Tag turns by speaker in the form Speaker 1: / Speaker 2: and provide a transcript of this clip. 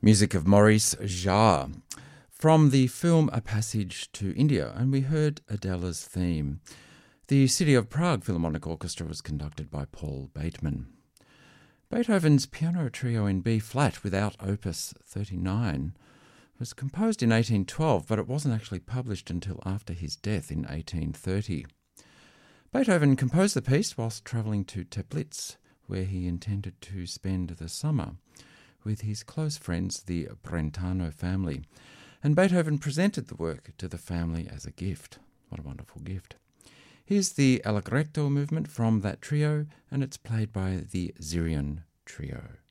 Speaker 1: Music of Maurice Jarre from the film A Passage to India, and we heard Adela's theme. The City of Prague Philharmonic Orchestra was conducted by Paul Bateman. Beethoven's Piano Trio in B-flat without Opus 39 was composed in 1812, but it wasn't actually published until after his death in 1830. Beethoven composed the piece whilst travelling to Teplitz, where he intended to spend the summer with his close friends, the Brentano family. And Beethoven presented the work to the family as a gift. What a wonderful gift. Here's the Allegretto movement from that trio, and it's played by the Zirion Trio.